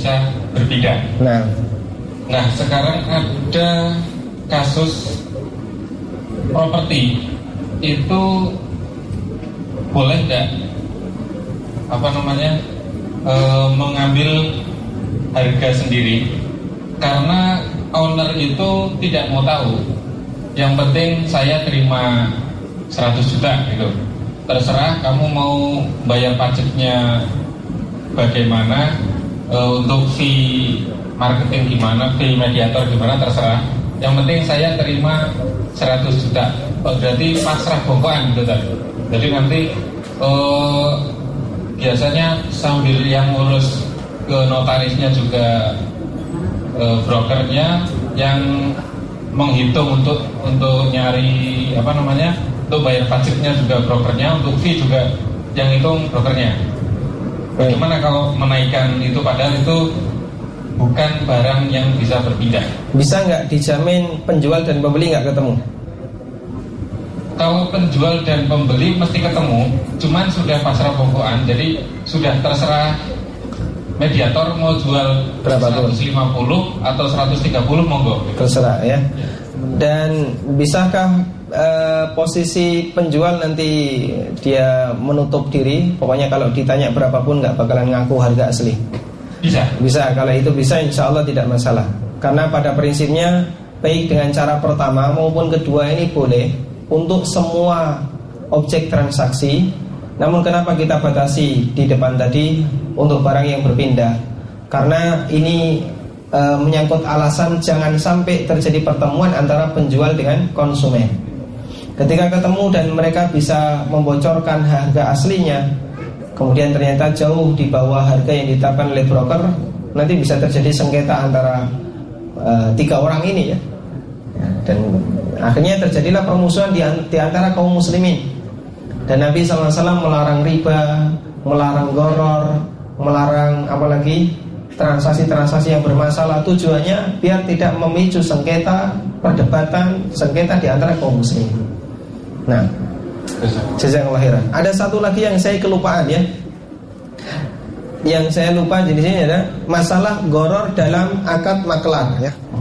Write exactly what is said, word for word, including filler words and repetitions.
bisa berpindah. Nah, nah sekarang ada kasus properti itu boleh nggak apa namanya e, mengambil harga sendiri karena owner itu tidak mau tahu. Yang penting saya terima seratus juta gitu. Terserah kamu mau bayar pajaknya bagaimana, e, untuk fee marketing gimana, fee mediator gimana, terserah. Yang penting saya terima seratus juta. Oh, berarti pasrah bongkoan gitu tadi. Jadi nanti eh, biasanya sambil yang ngurus ke notarisnya juga eh, brokernya, yang menghitung untuk untuk nyari apa namanya, untuk bayar pajaknya juga brokernya, untuk fee juga yang hitung brokernya. Bagaimana kalau menaikkan itu padahal itu bukan barang yang bisa berpindah? Bisa nggak dijamin penjual dan pembeli nggak ketemu? Kalau penjual dan pembeli mesti ketemu, cuman sudah pasrah bongkoan, jadi sudah terserah mediator mau jual berapa seratus lima puluh atau seratus tiga puluh, monggo. Terserah ya. Dan bisakah uh, posisi penjual nanti dia menutup diri, pokoknya kalau ditanya berapapun nggak bakalan ngaku harga asli? Bisa. Bisa, kalau itu bisa insya Allah tidak masalah. Karena pada prinsipnya baik dengan cara pertama maupun kedua ini boleh untuk semua objek transaksi. Namun kenapa kita batasi di depan tadi untuk barang yang berpindah? Karena ini e, menyangkut alasan jangan sampai terjadi pertemuan antara penjual dengan konsumen. Ketika ketemu dan mereka bisa membocorkan harga aslinya, kemudian ternyata jauh di bawah harga yang ditetapkan oleh broker, nanti bisa terjadi sengketa antara e, tiga orang ini ya. Ya, dan akhirnya terjadilah permusuhan di, di antara kaum muslimin. Dan Nabi shallallahu alaihi wasallam melarang riba, melarang goror, melarang apalagi transaksi-transaksi yang bermasalah. Tujuannya biar tidak memicu sengketa, perdebatan, sengketa di antara kaum muslimin. Nah, jazakallahu khairan. Ada satu lagi yang saya kelupaan ya. Yang saya lupa di sini ada masalah goror dalam akad maklar ya.